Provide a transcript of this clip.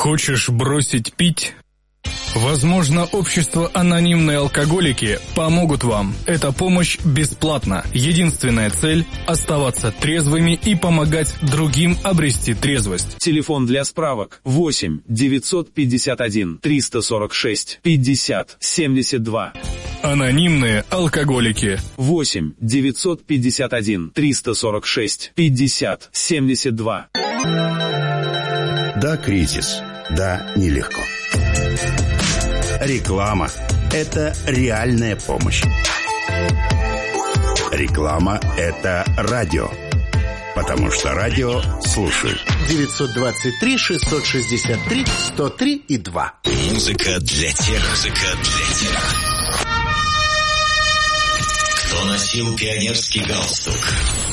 Хочешь бросить пить? Возможно, общество «Анонимные алкоголики» помогут вам. Эта помощь бесплатна. Единственная цель – оставаться трезвыми и помогать другим обрести трезвость. Телефон для справок 8 951 346 50 72. «Анонимные алкоголики». 8 951 346 50 72. Да, кризис. Да, нелегко. Реклама – это реальная помощь. Реклама – это радио. Потому что радио слушают. 923-663-103,2. Музыка для тех, кто носил пионерский галстук.